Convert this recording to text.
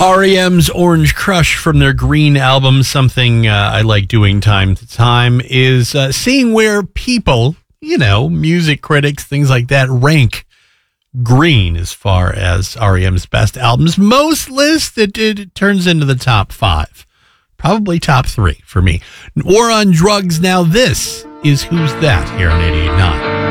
REM's Orange Crush from their Green album. Something I like doing time to time is seeing where people, music critics, things like that, rank Green as far as REM's best albums. Most lists, it turns into the top 5. Probably top 3 for me. War on Drugs. Now this is Who's That here on 88.9.